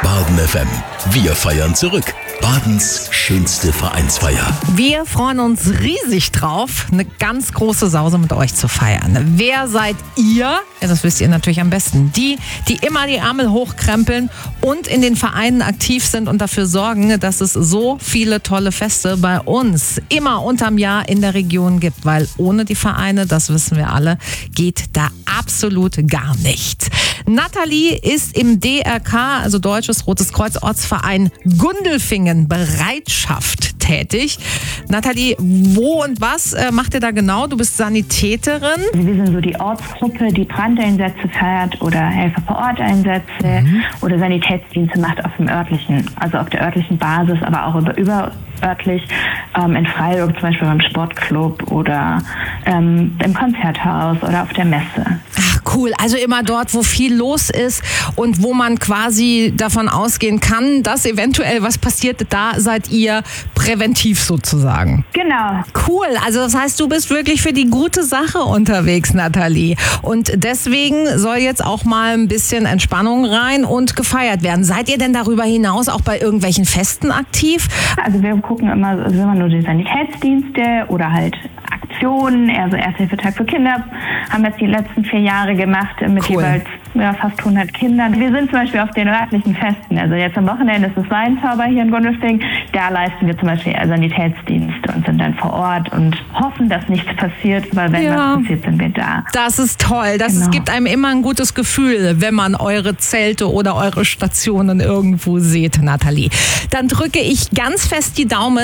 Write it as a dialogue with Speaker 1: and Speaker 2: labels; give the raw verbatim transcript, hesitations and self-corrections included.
Speaker 1: Baden F M. Wir feiern zurück. Badens schönste Vereinsfeier.
Speaker 2: Wir freuen uns riesig drauf, eine ganz große Sause mit euch zu feiern. Wer seid ihr? Ja, das wisst ihr natürlich am besten. Die, die immer die Ärmel hochkrempeln und in den Vereinen aktiv sind und dafür sorgen, dass es so viele tolle Feste bei uns immer unterm Jahr in der Region gibt. Weil ohne die Vereine, das wissen wir alle, geht da absolut gar nichts. Nathalie ist im D R K, also Deutsches Rotes Kreuz Ortsverein Gundelfingen, Bereitschaft tätig. Nathalie, wo und was äh, macht ihr da genau? Du bist Sanitäterin.
Speaker 3: Wir sind so die Ortsgruppe, die Brandeinsätze fährt oder Helfer vor Ort Einsätze mhm. oder Sanitätsdienste macht auf dem örtlichen, also auf der örtlichen Basis, aber auch über, überörtlich ähm, in Freiburg, zum Beispiel beim Sportclub oder ähm, im Konzerthaus oder auf der Messe.
Speaker 2: Ach cool, also immer dort, wo viel los ist und wo man quasi davon ausgehen kann, dass eventuell was passiert, da seid ihr präventiv sozusagen.
Speaker 3: Genau.
Speaker 2: Cool, also das heißt, du bist wirklich für die gute Sache unterwegs, Nathalie. Und deswegen soll jetzt auch mal ein bisschen Entspannung rein und gefeiert werden. Seid ihr denn darüber hinaus auch bei irgendwelchen Festen aktiv?
Speaker 3: Also wir gucken immer, also immer nur die Sanitätsdienste oder halt Aktionen, also Ersthilfetag für Kinder, haben wir jetzt die letzten vier Jahre gemacht mit
Speaker 2: Cool.
Speaker 3: jeweils ja, fast hundert Kindern. Wir sind zum Beispiel auf den örtlichen Festen, also jetzt am Wochenende ist es Weinzauber hier in Gundelfingen, da leisten wir zum Beispiel Sanitätsdienste und sind dann vor Ort und hoffen, dass nichts passiert, weil wenn
Speaker 2: Ja.
Speaker 3: was passiert, sind wir da.
Speaker 2: Das ist toll. Das
Speaker 3: Genau.
Speaker 2: es gibt einem immer ein gutes Gefühl, wenn man eure Zelte oder eure Stationen irgendwo sieht, Nathalie. Dann drücke ich ganz fest die Daumen.